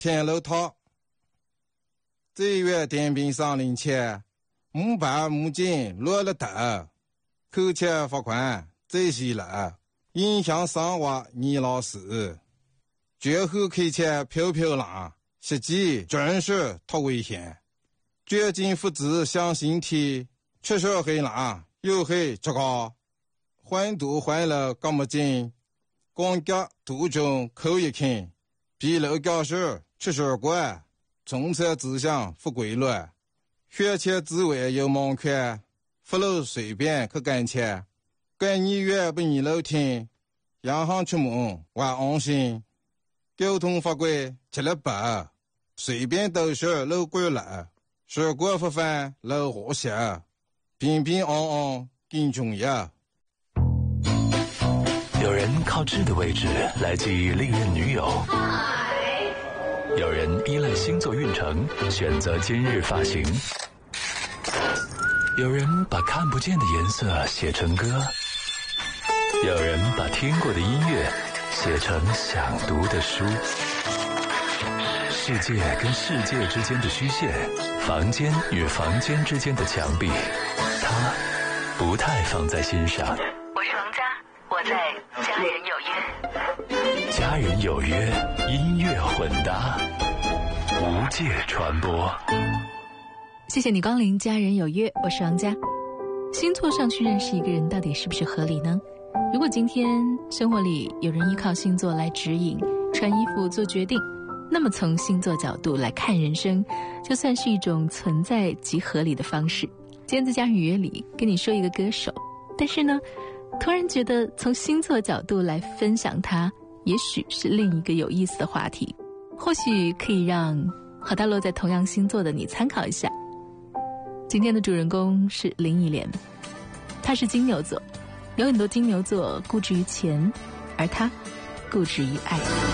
天楼塔。这月点兵上林前，木板木镜落了头，口前罚款这些了，影响生活你老师。绝后开前飘飘浪，实际准是特危险。绝境父子向心体，确实很难，又很这个。换都换了这么近，光脚途中口一看，比楼教室确实怪。从此志向不归乱，学前之外有忙款，不露随便去干钱，干你越不你老听，银行出门还安心，交通法规吃了饱，随便都是路过了，水果不犯路和谐，平平安安更重要。 有人靠痣的位置来记忆历任女友，有人依赖星座运程选择今日发型，有人把看不见的颜色写成歌，有人把听过的音乐写成想读的书。世界跟世界之间的虚线，房间与房间之间的墙壁，他不太放在心上。 我是王佳，我在家人有约。 家人有约，音乐混搭，无界传播。 谢谢你光临家人有约，我是王佳。星座上去认识一个人到底是不是合理呢？如果今天生活里有人依靠星座来指引穿衣服做决定，那么从星座角度来看人生，就算是一种存在即合理的方式。今天在家人有约里跟你说一个歌手，但是呢突然觉得从星座角度来分享他，也许是另一个有意思的话题，或许可以让和他落在同样星座的你参考一下。今天的主人公是林忆莲，他是金牛座，有很多金牛座固执于钱，而他固执于爱。